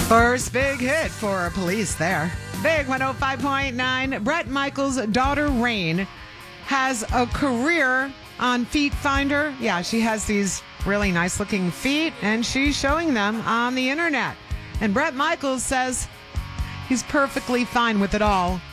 First big hit for police there. Big 105.9. Bret Michaels' daughter, Rain, has a career on Feet Finder. Yeah, she has these really nice looking feet, and she's showing them on the internet. And Bret Michaels says he's perfectly fine with it all.